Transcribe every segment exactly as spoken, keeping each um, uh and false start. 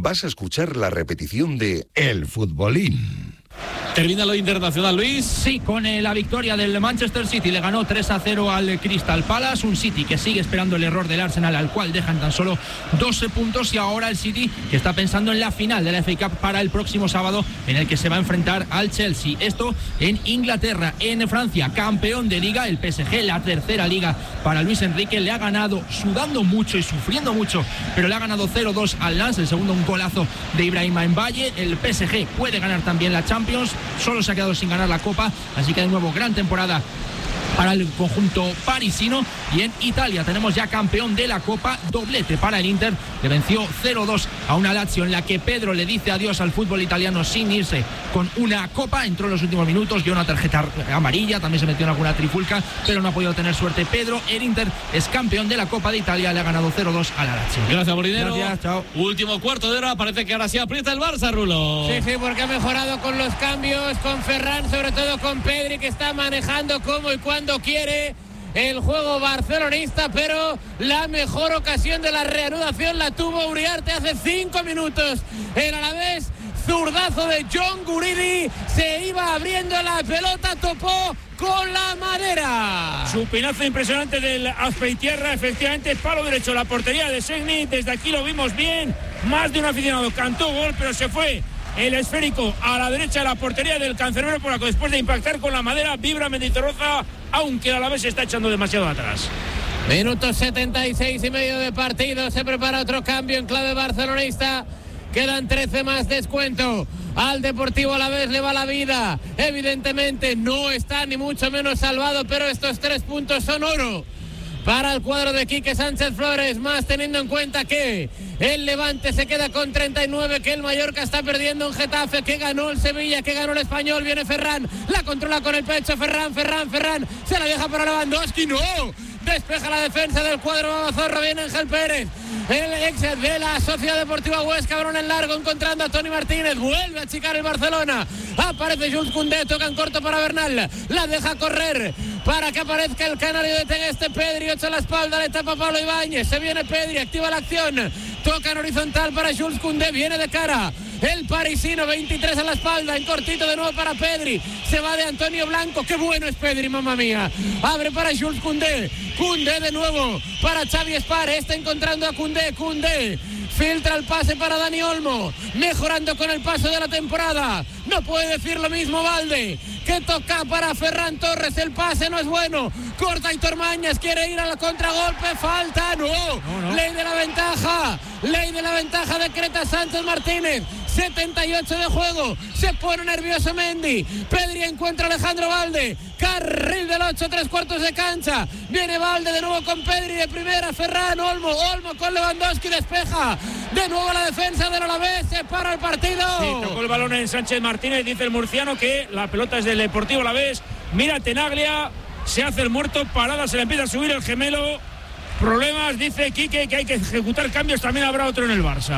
vas a escuchar la repetición de El Futbolín. Termina lo internacional, Luis. Sí, con eh, la victoria del Manchester City. Le ganó tres a cero al Crystal Palace. Un City que sigue esperando el error del Arsenal, al cual dejan tan solo doce puntos. Y ahora el City que está pensando en la final de la F A Cup para el próximo sábado, en el que se va a enfrentar al Chelsea. Esto en Inglaterra. En Francia, campeón de liga, el P S G, la tercera liga para Luis Enrique. Le ha ganado sudando mucho y sufriendo mucho, pero le ha ganado cero dos al Lens. El segundo, un golazo de Ibrahima Mbaye. El P S G puede ganar también la Champions. Solo se ha quedado sin ganar la Copa, así que de nuevo gran temporada para el conjunto parisino. Y en Italia tenemos ya campeón de la Copa, doblete para el Inter, que venció cero dos a una Lazio en la que Pedro le dice adiós al fútbol italiano sin irse con una Copa. Entró en los últimos minutos, dio una tarjeta amarilla, también se metió en alguna trifulca, pero no ha podido tener suerte Pedro. El Inter es campeón de la Copa de Italia, le ha ganado cero dos a la Lazio. Gracias, Molinero. Gracias, chao. Último cuarto de hora, parece que ahora sí aprieta el Barça, Rulo. Sí, sí, porque ha mejorado con los cambios, con Ferran, sobre todo con Pedri, que está manejando como y cuando quiere el juego barcelonista, pero la mejor ocasión de la reanudación la tuvo Uriarte hace cinco minutos. El Alavés, zurdazo de John Guridi, se iba abriendo la pelota, topó con la madera. Chupinazo impresionante del Azpeitierra, efectivamente, palo derecho, la portería de Segni. Desde aquí lo vimos bien, más de un aficionado cantó gol, pero se fue el esférico a la derecha de la portería del cancerbero, por la que después de impactar con la madera vibra Mendizorroza, aunque el Alavés se está echando demasiado atrás. Minuto setenta y seis y medio de partido, se prepara otro cambio en clave barcelonista. Quedan trece más, descuento. Al Deportivo Alavés le va la vida. Evidentemente no está ni mucho menos salvado, pero estos tres puntos son oro para el cuadro de Quique Sánchez Flores, más teniendo en cuenta que el Levante se queda con treinta y nueve, que el Mallorca está perdiendo en Getafe, que ganó el Sevilla, que ganó el Español. Viene Ferran, la controla con el pecho, Ferran, Ferran, Ferran, se la deja para Lewandowski, no, despeja la defensa del cuadro Babazorro, viene Ángel Pérez, el ex de la Sociedad Deportiva Huesca, balón en largo encontrando a Toni Martínez, vuelve a achicar el Barcelona, aparece Jules Koundé, toca en corto para Bernal, la deja correr para que aparezca el canario de Tegueste. Pedri echa la espalda, le tapa Pablo Ibáñez, se viene Pedri, activa la acción, toca en horizontal para Jules Koundé, viene de cara el parisino, veintitrés a la espalda, en cortito de nuevo para Pedri, se va de Antonio Blanco, qué bueno es Pedri, mamma mía, abre para Jules Koundé, Koundé de nuevo para Xavi Espar, está encontrando a Koundé, Koundé filtra el pase para Dani Olmo, mejorando con el paso de la temporada, no puede decir lo mismo Valde, que toca para Ferran Torres, el pase no es bueno, corta Aitor Mañas, quiere ir a la contragolpe, falta, no, no, no. Ley de la ventaja, ley de la ventaja decreta Sánchez Martínez, setenta y ocho de juego, se pone nervioso Mendy, Pedri encuentra a Alejandro Valde, carril del ocho, tres cuartos de cancha, viene Valde de nuevo con Pedri de primera, Ferran, Olmo, Olmo con Lewandowski, despeja, de nuevo la defensa del Alavés, se para el partido. Sí, tocó el balón en Sánchez Martínez, dice el murciano que la pelota es del Deportivo Alavés, mira Tenaglia, se hace el muerto, parada, se le empieza a subir el gemelo, problemas, dice Quique que hay que ejecutar cambios, también habrá otro en el Barça.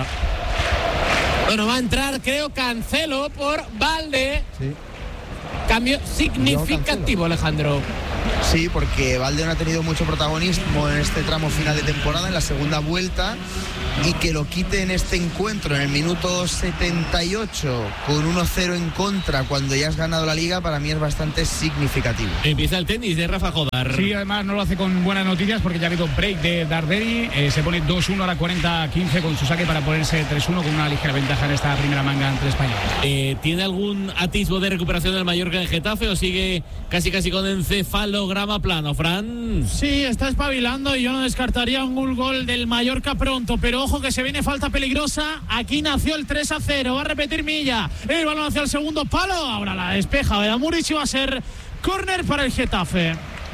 Bueno, va a entrar, creo, Cancelo por Valde. Sí. Cambio significativo, Alejandro. Sí, porque Valde no ha tenido mucho protagonismo en este tramo final de temporada, en la segunda vuelta, y que lo quite en este encuentro en el minuto setenta y ocho con uno cero en contra cuando ya has ganado la liga, para mí es bastante significativo. Empieza el tenis de Rafa Jodar. Sí, además no lo hace con buenas noticias porque ya ha habido break de Darderi, eh, se pone dos uno a la cuarenta quince con su saque para ponerse tres uno con una ligera ventaja en esta primera manga entre españoles. Eh, ¿Tiene algún atisbo de recuperación del Mallorca en Getafe o sigue casi casi con encefalograma plano, Fran? Sí, está espabilando y yo no descartaría un gol del Mallorca pronto, pero ojo que se viene falta peligrosa. Aquí nació el tres a cero, va a repetir Milla, el balón hacia el segundo palo, ahora la despeja de Muric y va a ser córner para el Getafe.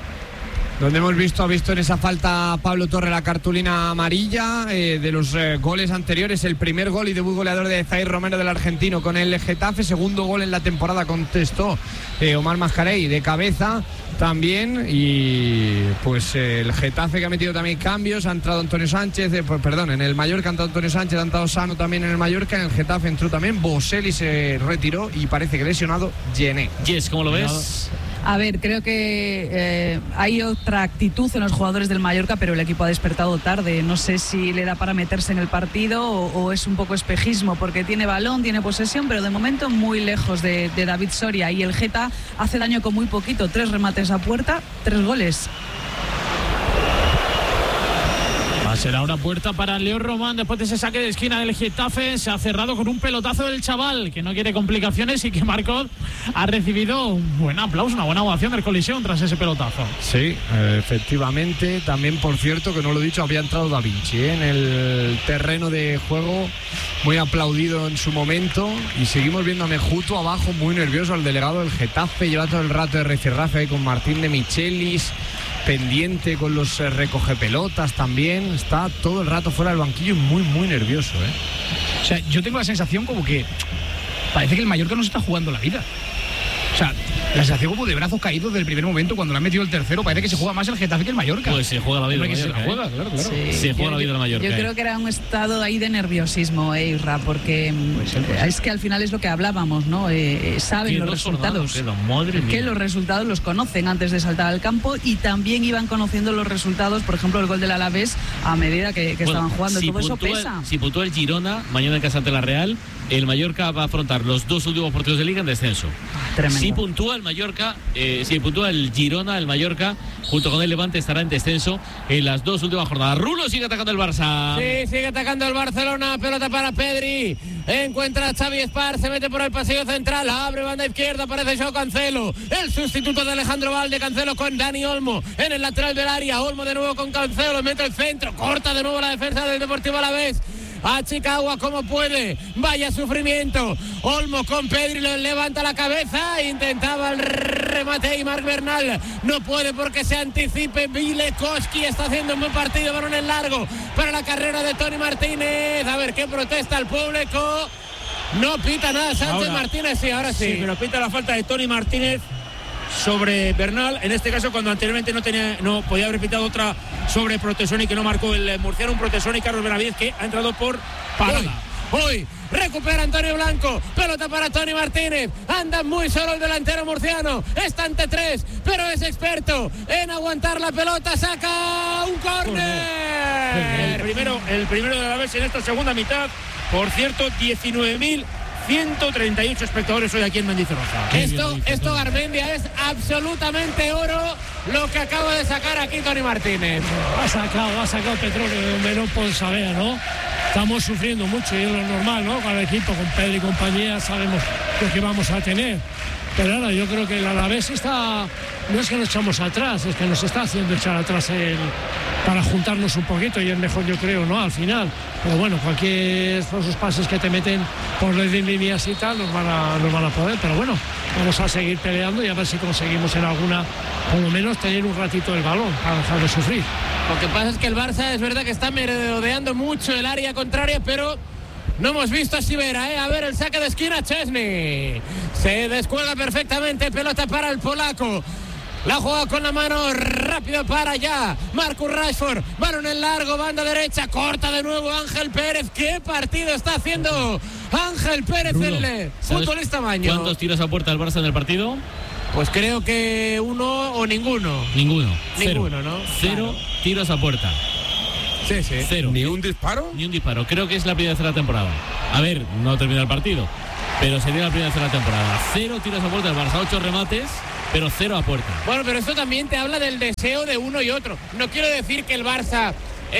Donde hemos visto, ha visto en esa falta Pablo Torre la cartulina amarilla eh, de los eh, goles anteriores, el primer gol y debut goleador de Zaire Romero del argentino con el Getafe, segundo gol en la temporada, contestó eh, Omar Mascarell de cabeza también, y pues eh, el Getafe que ha metido también cambios, ha entrado Antonio Sánchez, eh, pues, perdón, en el Mallorca ha entrado Antonio Sánchez, ha entrado Sano también en el Mallorca, en el Getafe entró también Boselli, se retiró y parece que lesionado Gené. Yes, ¿cómo lo ves? A ver, creo que eh, hay otra actitud en los jugadores del Mallorca, pero el equipo ha despertado tarde. No sé si le da para meterse en el partido o, o es un poco espejismo, porque tiene balón, tiene posesión, pero de momento muy lejos de, de David Soria. Y el Geta hace daño con muy poquito, tres remates a puerta, tres goles. Será una puerta para Leo Román después de ese saque de esquina del Getafe. Se ha cerrado con un pelotazo del chaval, que no quiere complicaciones y que Marcos ha recibido un buen aplauso, una buena ovación del Colisión tras ese pelotazo. Sí, efectivamente. También, por cierto, que no lo he dicho, había entrado Da Vinci ¿eh? en el terreno de juego, muy aplaudido en su momento. Y seguimos viendo a Mejuto abajo, muy nervioso, el delegado del Getafe. Lleva todo el rato de rifirrafe con Martín de Michelis, pendiente con los eh, recogepelotas también. Está todo el rato fuera del banquillo y muy, muy nervioso, ¿eh? O sea, yo tengo la sensación como que parece que el Mallorca no se está jugando la vida. O sea, la sensación como de brazos caídos del primer momento, cuando le han metido el tercero, parece que se juega más el Getafe que el Mallorca. Pues se juega la vida del Mallorca, se la juega, ¿eh? claro, claro. Sí, se juega yo, la vida del Mallorca. Yo creo que era un estado ahí de nerviosismo, eh, Isra, porque pues, pues, es que al final es lo que hablábamos, ¿no? Eh, saben los resultados. Queda, madre que mía. los resultados los conocen antes de saltar al campo y también iban conociendo los resultados, por ejemplo, el gol del Alavés a medida que, que bueno, estaban jugando. Si todo eso puntúa, pesa. Si puntúa el Girona, mañana en casa ante la Real, el Mallorca va a afrontar los dos últimos partidos de Liga en descenso. Ah, tremendo. Si puntúa el Mallorca, eh, si puntúa el Girona, el Mallorca, junto con el Levante, estará en descenso en las dos últimas jornadas. Rulo sigue atacando el Barça. Sí, sigue atacando el Barcelona. Pelota para Pedri. Encuentra a Xavi Espar, se mete por el pasillo central, abre banda izquierda, aparece Joao Cancelo. El sustituto de Alejandro Valde, Cancelo con Dani Olmo en el lateral del área. Olmo de nuevo con Cancelo, mete el centro, corta de nuevo la defensa del Deportivo Alavés. A Chicago como puede, vaya sufrimiento. Olmo con Pedri, le levanta la cabeza, intentaba el remate y Marc Bernal no puede porque se anticipe. Vilekoski está haciendo un buen partido, balón en largo para la carrera de Tony Martínez. A ver qué protesta el público. No pita nada Sánchez ahora, Martínez, sí, ahora sí. Sí, pero pita la falta de Tony Martínez sobre Bernal, en este caso cuando anteriormente no tenía, no podía haber pitado otra sobre Protesoni que no marcó el murciano, un Protesoni Carlos Benavides que ha entrado por parada. Hoy, hoy recupera Antonio Blanco, pelota para Tony Martínez, anda muy solo el delantero murciano, está ante tres, pero es experto en aguantar la pelota, saca un córner. El primero, el primero de la vez en esta segunda mitad, por cierto, diecinueve mil ciento treinta y ocho espectadores hoy aquí en Mendizorroza. Esto, esto Garmendia, es absolutamente oro lo que acaba de sacar aquí Tony Martínez. Ha sacado, ha sacado petróleo de donde no puedo saber, ¿no? Estamos sufriendo mucho y es lo normal, ¿no? Con el equipo, con Pedro y compañía, sabemos lo que vamos a tener. Pero ahora yo creo que el Alavés está, no es que nos echamos atrás, es que nos está haciendo echar atrás el, para juntarnos un poquito y es mejor, yo creo, ¿no? Al final. Pero bueno, cualquier esos pases que te meten por las líneas y tal nos van a, nos van a poder. Pero bueno, vamos a seguir peleando y a ver si conseguimos en alguna, por lo menos, tener un ratito el balón para dejar de sufrir. Lo que pasa es que el Barça es verdad que está merodeando mucho el área contraria, pero no hemos visto a Sivera, ¿eh? A ver el saque de esquina, Chesney. Se descuelga perfectamente, pelota para el polaco. La juega con la mano, rápido para allá. Marcus Rashford, balón en largo, banda derecha, corta de nuevo Ángel Pérez. ¿Qué partido está haciendo Ángel Pérez, Rulo, el futbolista maño? ¿Cuántos tiros a puerta del Barça en el partido? Pues creo que uno o ninguno. Ninguno. Ninguno, Cero. ¿no? Cero claro. tiros a puerta. Sí, sí. Cero. ¿Ni un disparo? Ni un disparo. Creo que es la primera vez de la temporada. A ver, no termina el partido, pero sería la primera vez de la temporada. Cero tiros a puerta del Barça, ocho remates, pero cero a puerta. Bueno, pero esto también te habla del deseo de uno y otro. No quiero decir que el Barça...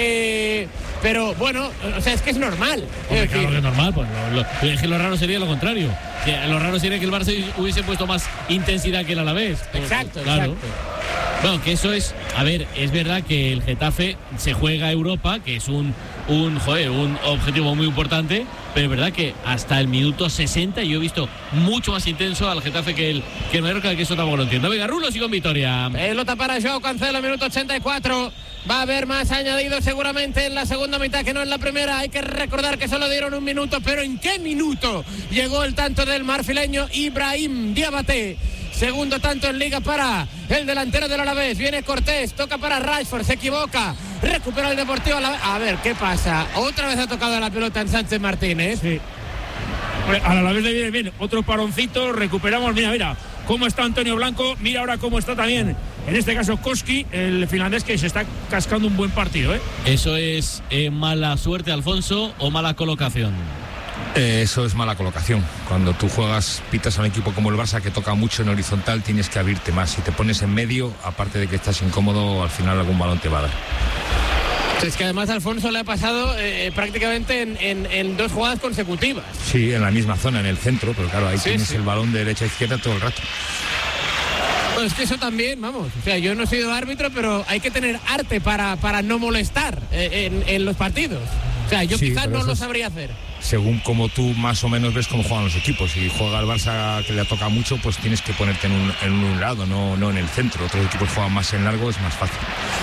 Eh, pero bueno, o sea, es que es normal. Hombre, claro que es normal, pues lo, lo, es que lo raro sería lo contrario. Que lo raro sería que el Barça hubiese puesto más intensidad que el Alavés. Pues, exacto, claro. exacto. Bueno, que eso es, a ver, es verdad que el Getafe se juega a Europa, que es un, un, joder, un objetivo muy importante, pero es verdad que hasta el minuto sesenta yo he visto mucho más intenso al Getafe que el, que el Mallorca, que eso tampoco lo entiendo. Venga, Rulo, sigo en Vitoria. Pelota para Joao Cancelo, minuto ochenta y cuatro. Va a haber más añadido seguramente en la segunda mitad que no en la primera. Hay que recordar que solo dieron un minuto, pero ¿en qué minuto llegó el tanto del marfileño Ibrahim Diabaté? Segundo tanto en Liga para el delantero del Alavés. Viene Cortés, toca para Rashford, se equivoca. Recupera el Deportivo Alavés. A ver, ¿qué pasa? Otra vez ha tocado la pelota en Sánchez Martínez. Sí. A la vez le viene bien otro paroncito, recuperamos, mira, mira, cómo está Antonio Blanco, mira ahora cómo está también, en este caso Koski, el finlandés, que se está cascando un buen partido, ¿eh? ¿Eso es eh, mala suerte, Alfonso, o mala colocación? Eh, eso es mala colocación. Cuando tú juegas, pitas a un equipo como el Barça que toca mucho en horizontal, tienes que abrirte más. Si te pones en medio, aparte de que estás incómodo, al final algún balón te va a dar. Es que además a Alfonso le ha pasado eh, prácticamente en, en, en dos jugadas consecutivas. Sí, en la misma zona, en el centro, pero claro, ahí Sí, tienes sí. el balón de derecha a izquierda todo el rato. Pues es que eso también, vamos. O sea, yo no he sido árbitro, pero hay que tener arte para, para no molestar eh, en, en los partidos. O sea, yo Sí, quizás pero no eso lo es- sabría hacer. Según como tú más o menos ves cómo juegan los equipos. Si juega el Barça que le toca mucho, pues tienes que ponerte en un, en un lado, no, no en el centro. Otros equipos juegan más en largo, es más fácil.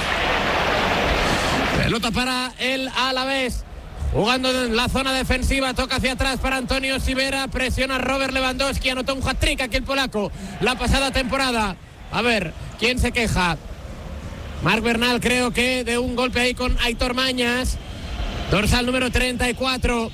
Pelota para el Alavés. Jugando en la zona defensiva, toca hacia atrás para Antonio Sivera, presiona a Robert Lewandowski, anotó un hat-trick aquí el polaco la pasada temporada. A ver, ¿quién se queja? Marc Bernal, creo que de un golpe ahí con Aitor Mañas. Dorsal número treinta y cuatro.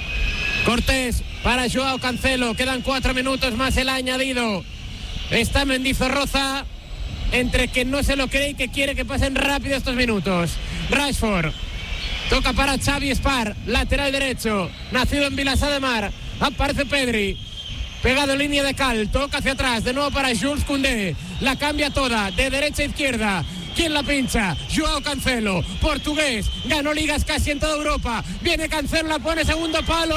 Cortés para Joao Cancelo, quedan cuatro minutos más el añadido. Está Mendizorroza entre que no se lo cree y que quiere que pasen rápido estos minutos. Rashford toca para Xavi Spar, lateral derecho, nacido en Vilassar de Mar. Aparece Pedri, pegado en línea de cal, toca hacia atrás, de nuevo para Jules Koundé, la cambia toda, de derecha a izquierda. ¿Quién la pincha? Joao Cancelo, portugués, ganó ligas casi en toda Europa. Viene Cancelo, la pone segundo palo.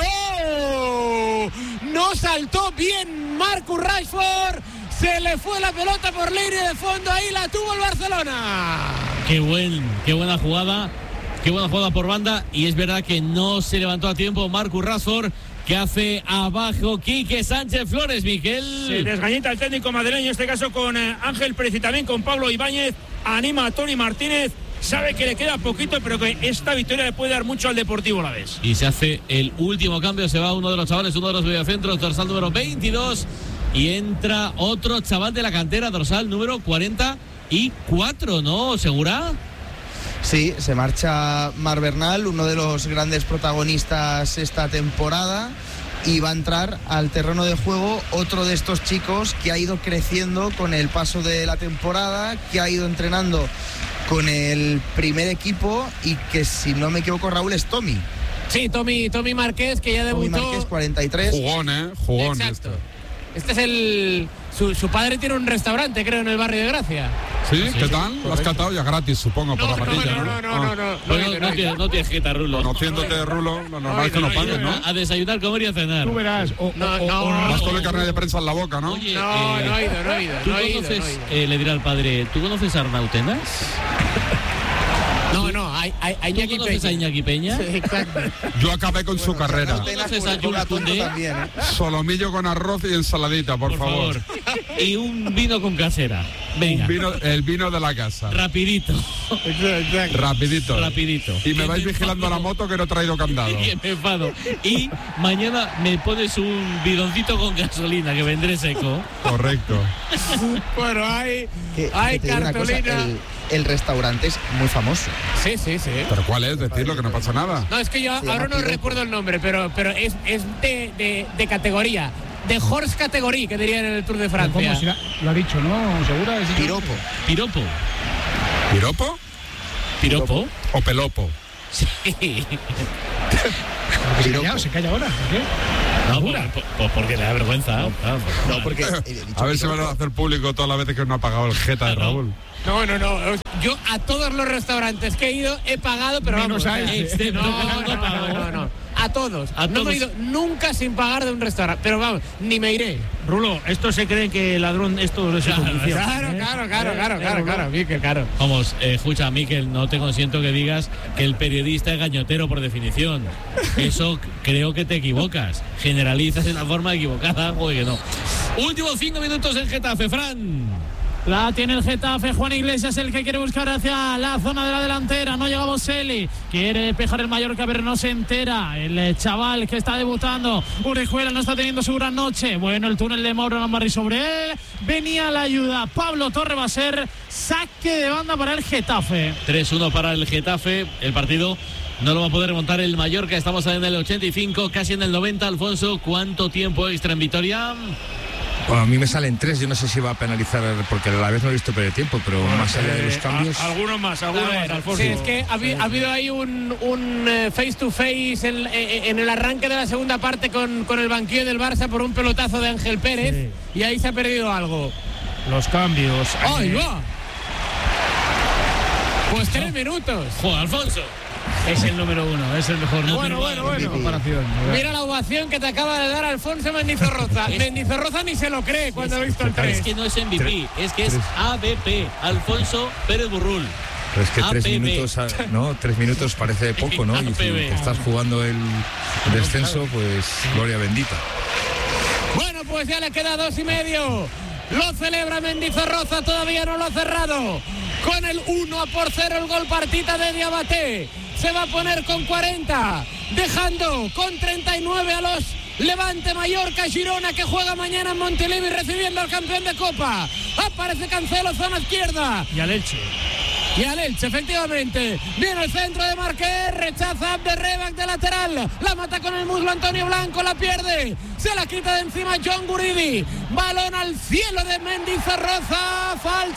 ¡Oh! No saltó bien Marcus Rashford. Se le fue la pelota por línea de fondo, ahí la tuvo el Barcelona. Qué buen, qué buena jugada, qué buena jugada por banda, y es verdad que no se levantó a tiempo Marcus Rashford, que hace abajo Quique Sánchez Flores, Miguel. Se desgañita el técnico madrileño, en este caso con eh, Ángel Pérez y también con Pablo Ibáñez. Anima a Toni Martínez, sabe que le queda poquito, pero que esta victoria le puede dar mucho al Deportivo Alavés. Y se hace el último cambio, se va uno de los chavales, uno de los mediocentros, dorsal número veintidós, y entra otro chaval de la cantera, dorsal número cuarenta y cuatro, ¿no, Segura? Sí, se marcha Marc Bernal, uno de los grandes protagonistas esta temporada, y va a entrar al terreno de juego otro de estos chicos que ha ido creciendo con el paso de la temporada, que ha ido entrenando con el primer equipo y que, si no me equivoco, Raúl, es Tommy. Sí, Tommy, Tommy Márquez, que ya debutó. Tommy Márquez, cuarenta y tres. Jugón, ¿eh? Jugón. Exacto. Este es el... Su, su padre tiene un restaurante, creo, en el barrio de Gracia. ¿Sí? ¿Qué tal? Lo has catado ya gratis, supongo, por la patilla, no, ¿no? no, no, no, no, no, no, no, tiene- no tienes jeta, Rulo. Conociéndote de Rulo, lo normal es que no pagues, ¿no? A desayunar, comer y a cenar. Tú verás. O, No, o- no, o- o- Vas con el carnet de prensa en la boca, ¿no? Oye, No, eh, no he ido, no he ido, ¿Tú no he ido, conoces, no he ido. eh, le dirá al padre, ¿tú conoces a Arnautenas? No, no, hay, hay, hay ¿Tú Iñaki conoces a Peña. Iñaki Peña? Sí, exacto. Yo acabé con su carrera. ¿Conoces a Jules Koundé? También, ¿eh? Solomillo con arroz y ensaladita, por, Por favor. Y un vino con casera. Venga, Un vino, el vino de la casa. rapidito. Rapidito. Rapidito. Y me Que vais me vigilando enfado. la moto que no he traído candado. Que me enfado. Y mañana me pones un bidoncito con gasolina que vendré seco. Correcto. Bueno, hay, Que- hay que te digo una cosa, cartulina. el, el restaurante es muy famoso. Sí, sí, sí. ¿Pero cuál es? Decirlo, que no pasa nada. No, es que yo Se ahora llama no Piropo. recuerdo el nombre, pero, pero es, es de, de, de categoría. De horse category, que dirían en el Tour de ¿Cómo Francia. será? Lo ha dicho, ¿no? ¿Segura? ¿Es- Piropo. Piropo. ¿Piropo Piropo. o pelopo? Sí. Se calla, se calla ahora. ¿Por qué? No, por- por- por- porque le da vergüenza. Claro, por- No, porque he dicho A ver si piropo. van a hacer público todas las veces que no ha pagado el jeta de Raúl. No, no, no. Yo a todos los restaurantes que he ido he pagado, pero Menos vamos. a o sea, ese. no, no, no, no, no, no. A todos. A no todos. me he ido nunca sin pagar de un restaurante. Pero vamos, ni me iré. Rulo, estos se creen que el ladrón esto es su Claro, condición. Claro, claro, claro, claro, claro, claro, Miquel, claro. Vamos, eh, escucha, Miquel, no te consiento que digas que el periodista es gañotero por definición. Eso c- creo que te equivocas. Generalizas de una forma equivocada, joder que no. Últimos cinco minutos en Getafe, Fran. La tiene el Getafe, Juan Iglesias el que quiere buscar hacia la zona de la delantera, no llega Boselli, quiere despejar el Mallorca pero no se entera, el eh, chaval que está debutando, Orejuela no está teniendo su gran noche, bueno el túnel de Mauro Lambarri sobre él, venía la ayuda, Pablo Torre va a ser saque de banda para el Getafe. tres uno para el Getafe, el partido no lo va a poder remontar el Mallorca, estamos en el ochenta y cinco, casi en el noventa, Alfonso, ¿cuánto tiempo extra en Vitoria? Bueno, a mí me salen tres, yo no sé si va a penalizar, porque a la vez no he visto perder tiempo, pero bueno, más allá de los cambios... A, algunos más, algunos ver, más, Alfonso. Sí, es que ha, ha habido ahí un, un face to face en, en el arranque de la segunda parte con, con el banquillo del Barça por un pelotazo de Ángel Pérez, sí. Y ahí se ha perdido algo. Los cambios. ¡Ay, va! Pues tres minutos. ¡Joder, Alfonso! Es el número uno, es el mejor número bueno, bueno, bueno. Comparación. Mira la ovación que te acaba de dar Alfonso Mendizorroza. Mendizorroza ni se lo cree cuando ha visto el tres. Es que no es M V P, es que es A B P, Alfonso Pérez Burrul. Pero es que tres minutos, ¿no? Tres minutos parece poco, ¿no? Y si te estás jugando el descenso, pues gloria bendita. Bueno, pues ya le queda dos y medio. Lo celebra Mendizorroza, todavía no lo ha cerrado. Con el uno por cero el gol partita de Diabaté. Se va a poner con cuarenta, dejando con treinta y nueve a los Levante, Mallorca, Girona, que juega mañana en Montilivi recibiendo al campeón de Copa. Aparece Cancelo, zona izquierda. Y al Elche. Y al Elche, efectivamente. Viene el centro de Marqués, rechaza Abderrebac de lateral. La mata con el muslo Antonio Blanco, la pierde. Se la quita de encima John Guridi. Balón al cielo de Mendizorroza.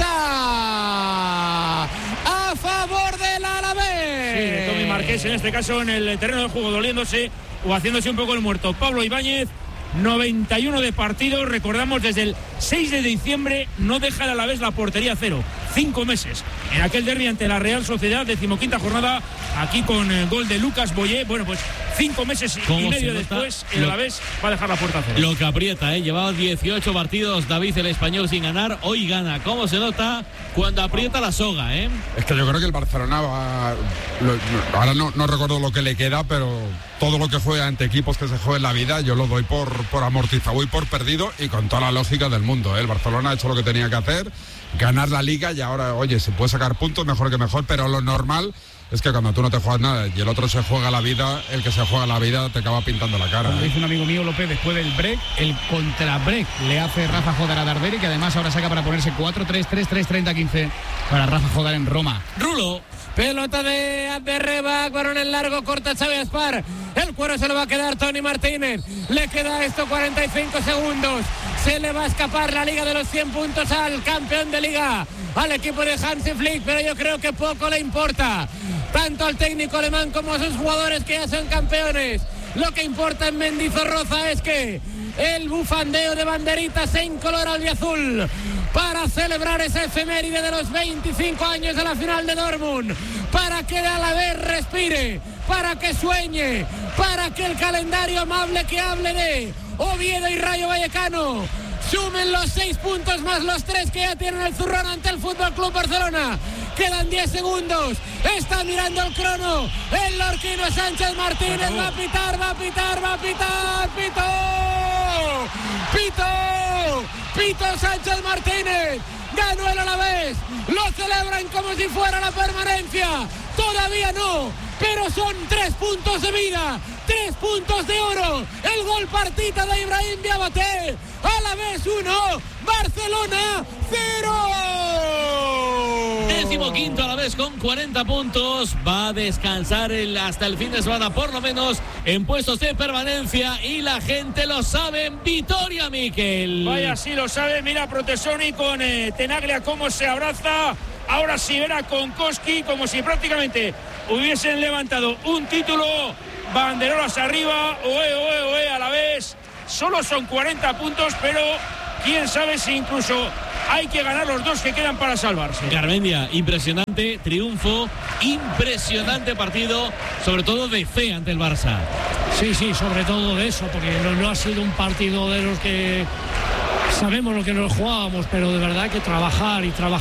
Falta a favor del Alavés. Sí, de Tommy Marqués, en este caso en el terreno de juego, doliéndose o haciéndose un poco el muerto. Pablo Ibáñez, noventa y uno de partido. Recordamos, desde el seis de diciembre no deja el Alavés la portería cero. Cinco meses en aquel derbi ante la Real Sociedad, decimoquinta jornada, aquí con el gol de Lucas Boyé. Bueno, pues cinco meses y medio después el Alavés va a dejar la puerta cero. Lo que aprieta, ¿eh? Llevaba dieciocho partidos David el español sin ganar, hoy gana. ¿Cómo se nota cuando aprieta la soga, eh? Es que yo creo que el Barcelona va, lo, ahora no, no recuerdo lo que le queda, pero todo lo que juega ante equipos que se juega en la vida yo lo doy por, por amortizado y por perdido, y con toda la lógica del mundo, ¿eh? El Barcelona ha hecho lo que tenía que hacer, ganar la Liga, y ahora, oye, se puede sacar puntos, mejor que mejor, pero lo normal es que cuando tú no te juegas nada y el otro se juega la vida, el que se juega la vida te acaba pintando la cara. Como dice un amigo mío, López, después del break, el contra-break le hace Rafa Jodar a Darderi, que además ahora saca para ponerse cuatro tres tres tres treinta quince para Rafa Jodar en Roma. Rulo. Pelota de Abderrebac, balón en largo, corta Xavi Aspar. El cuero se lo va a quedar Tony Martínez. Le queda esto cuarenta y cinco segundos. Se le va a escapar la Liga de los cien puntos al campeón de Liga, al equipo de Hansi Flick, pero yo creo que poco le importa, tanto al técnico alemán como a sus jugadores que ya son campeones. Lo que importa en Mendizorroza es que el bufandeo de banderitas en color albiazul para celebrar esa efeméride de los veinticinco años de la final de Dortmund, para que el Alavés respire, para que sueñe, para que el calendario amable que hable de Oviedo y Rayo Vallecano sumen los seis puntos más los tres que ya tienen el zurrón ante el F C Barcelona. Quedan diez segundos, está mirando el crono el lorquino Sánchez Martínez. Va a pitar, va a pitar, va a pitar, pito, pito, pito Sánchez Martínez. Ganó el Alavés, lo celebran como si fuera la permanencia. Todavía no, pero son tres puntos de vida, tres puntos de oro. El gol partita de Ibrahim Diabaté. Alavés uno, Barcelona cero. Décimo quinto Alavés con cuarenta puntos. Va a descansar el, hasta el fin de semana, por lo menos en puestos de permanencia, y la gente lo sabe en Vitoria, Miquel. Vaya, sí lo sabe. Mira Protesoni con eh, Tenaglia cómo se abraza. Ahora sí verá con Koski, como si prácticamente hubiesen levantado un título. Banderolas arriba, oe, oe, oe, a la vez. Solo son cuarenta puntos, pero quién sabe si incluso hay que ganar los dos que quedan para salvarse. Garmendia, impresionante triunfo, impresionante partido, sobre todo de fe ante el Barça. Sí, sí, sobre todo de eso, porque no, no ha sido un partido de los que sabemos lo que nos jugábamos, pero de verdad hay que trabajar y trabajar.